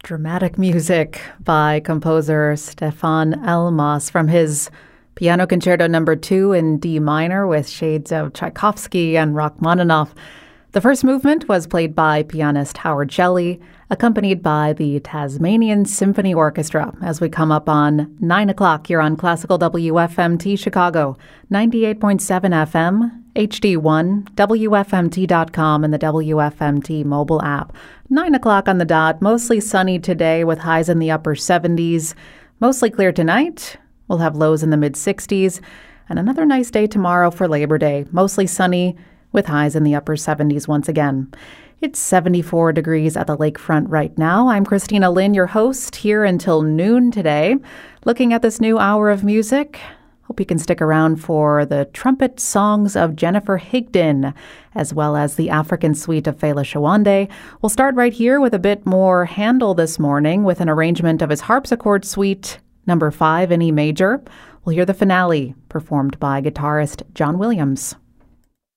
Dramatic music by composer Stefan Elmas from his Piano Concerto No. 2 in D minor with shades of Tchaikovsky and Rachmaninoff. The first movement was played by pianist Howard Shelley, accompanied by the Tasmanian Symphony Orchestra as we come up on 9 o'clock here on Classical WFMT Chicago, 98.7 FM, HD1, WFMT.com, and the WFMT mobile app. 9 o'clock on the dot, mostly sunny today with highs in the upper 70s. Mostly clear tonight. We'll have lows in the mid-60s. And another nice day tomorrow for Labor Day. Mostly sunny with highs in the upper 70s once again. It's 74 degrees at the lakefront right now. I'm Christina Lynn, your host, here until noon today, looking at this new hour of music. Hope you can stick around for the trumpet songs of Jennifer Higdon, as well as the African suite of Fela Shawande. We'll start right here with a bit more Handel this morning with an arrangement of his harpsichord suite, No. 5 in E major. We'll hear the finale, performed by guitarist John Williams.